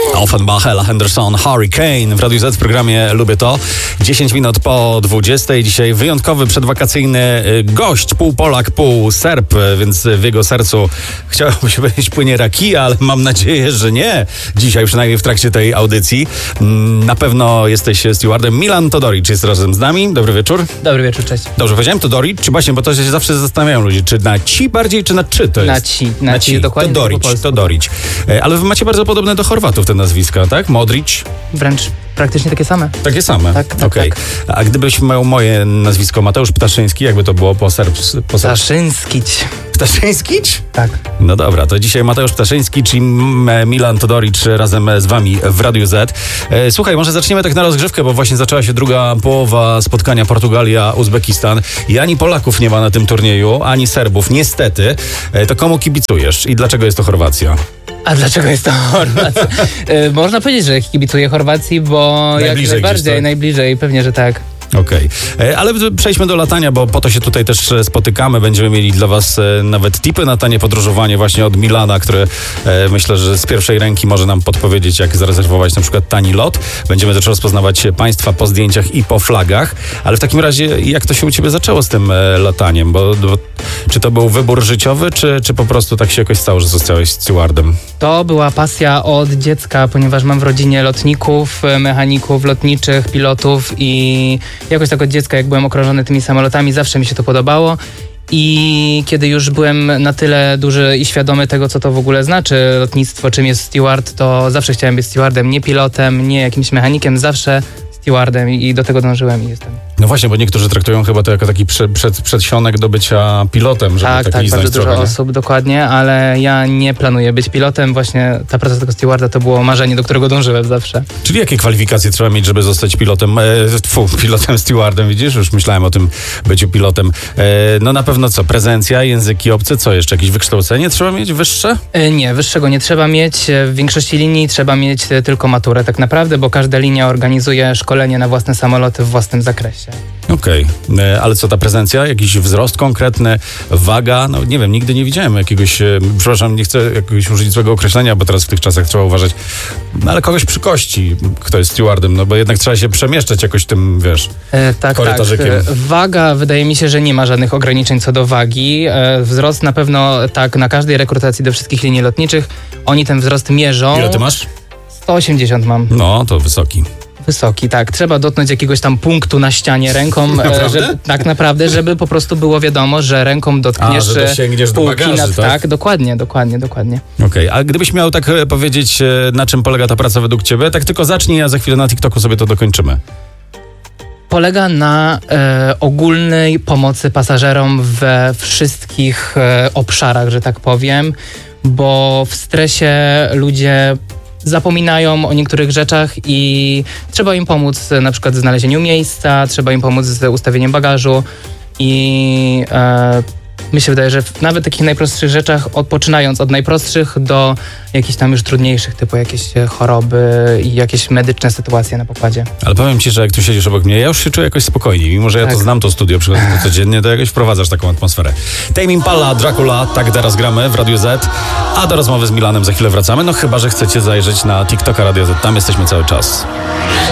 Offenbach, Ella Henderson, Hurricane w Radiu Z w programie Lubię To. 10 minut po 20. Dzisiaj wyjątkowy przedwakacyjny gość, pół Polak, pół Serb, więc w jego sercu chciałoby się powiedzieć płynie rakija, ale mam nadzieję, że nie. Dzisiaj przynajmniej w trakcie tej audycji. Na pewno jesteś stewardem. Milan Todorić jest razem z nami. Dobry wieczór. Dobry wieczór, cześć. Dobrze powiedziałem? Todorić? Czy właśnie, bo to się zawsze zastanawiają ludzie, czy na ci bardziej, czy na czy to jest? Na ci, dokładnie. Todorić. Ale wy macie bardzo podobne do Chorwatów te nazwiska, tak? Modrić? Wręcz praktycznie takie same. Takie same? Tak. Okej. A gdybyś miał moje nazwisko Mateusz Ptaszyński, jakby to było po serbsku? Ptaszyńskić. Ptaszyńskić? Tak. No dobra, to dzisiaj Mateusz Ptaszyński, czyli Milan Todoric razem z wami w Radiu Z. Słuchaj, może zaczniemy tak na rozgrzewkę, bo właśnie zaczęła się druga połowa spotkania Portugalia-Uzbekistan i ani Polaków nie ma na tym turnieju, ani Serbów, niestety. To komu kibicujesz i dlaczego jest to Chorwacja? A dlaczego jest to Chorwacja? Można powiedzieć, że kibicuję Chorwacji, bo Najbliżej jak najbardziej, gdzieś, tak? najbliżej, pewnie, że tak. Okej. Ale przejdźmy do latania, bo po to się tutaj też spotykamy. Będziemy mieli dla was nawet tipy na tanie podróżowanie właśnie od Milana, który myślę, że z pierwszej ręki może nam podpowiedzieć, jak zarezerwować na przykład tani lot. Będziemy też rozpoznawać państwa po zdjęciach i po flagach. Ale w takim razie, jak to się u ciebie zaczęło z tym lataniem? Bo czy to był wybór życiowy, czy po prostu tak się jakoś stało, że zostałeś stewardem? To była pasja od dziecka, ponieważ mam w rodzinie lotników, mechaników lotniczych, pilotów i jakoś tak od dziecka, jak byłem okrążony tymi samolotami, zawsze mi się to podobało. I kiedy już byłem na tyle duży i świadomy tego, co to w ogóle znaczy lotnictwo, czym jest steward, to zawsze chciałem być stewardem, nie pilotem, nie jakimś mechanikiem, zawsze stewardem i do tego dążyłem i jestem. No właśnie, bo niektórzy traktują chyba to jako taki przedsionek do bycia pilotem, żeby Tak, bardzo dużo osób, dokładnie, ale ja nie planuję być pilotem. Właśnie ta praca tego stewarda to było marzenie, do którego dążyłem zawsze. Czyli jakie kwalifikacje trzeba mieć, żeby zostać pilotem? Pilotem, stewardem, widzisz? Już myślałem o tym byciu pilotem. No na pewno co? Prezencja, języki obce, co jeszcze? Jakieś wykształcenie trzeba mieć wyższe? Nie, wyższego nie trzeba mieć. W większości linii trzeba mieć tylko maturę tak naprawdę, bo każda linia organizuje szkolenie na własne samoloty w własnym zakresie. Okej. Ale co ta prezencja? Jakiś wzrost konkretny? Waga? No nie wiem, nigdy nie widziałem jakiegoś, przepraszam, nie chcę jakiegoś użyć złego określenia, bo teraz w tych czasach trzeba uważać, no ale kogoś przy kości, kto jest stewardem, no bo jednak trzeba się przemieszczać jakoś tym, wiesz, korytarzykiem. Tak. Waga, wydaje mi się, że nie ma żadnych ograniczeń co do wagi. Wzrost na pewno, tak, na każdej rekrutacji do wszystkich linii lotniczych, oni ten wzrost mierzą. Ile ty masz? 180 mam. No, to wysoki. Wysoki, tak. Trzeba dotknąć jakiegoś tam punktu na ścianie ręką, tak naprawdę, żeby po prostu było wiadomo, że ręką dotkniesz że sięgniesz do bagaży, tak? Dokładnie. Okej, a gdybyś miał tak powiedzieć, na czym polega ta praca według ciebie, tak tylko zacznij, a za chwilę na TikToku sobie to dokończymy. Polega na ogólnej pomocy pasażerom we wszystkich obszarach, że tak powiem, bo w stresie ludzie zapominają o niektórych rzeczach i trzeba im pomóc na przykład w znalezieniu miejsca, trzeba im pomóc z ustawieniem bagażu i mi się wydaje, że w nawet takich najprostszych rzeczach, poczynając od najprostszych do jakichś tam już trudniejszych, typu jakieś choroby i jakieś medyczne sytuacje na pokładzie. Ale powiem ci, że jak tu siedzisz obok mnie, ja już się czuję jakoś spokojniej. Mimo, że ja to znam to studio, przychodzę codziennie, to jakoś wprowadzasz taką atmosferę. Tame Impala, Dracula, tak teraz gramy w Radiu Z, a do rozmowy z Milanem za chwilę wracamy, no chyba, że chcecie zajrzeć na TikToka Radio Z, tam jesteśmy cały czas.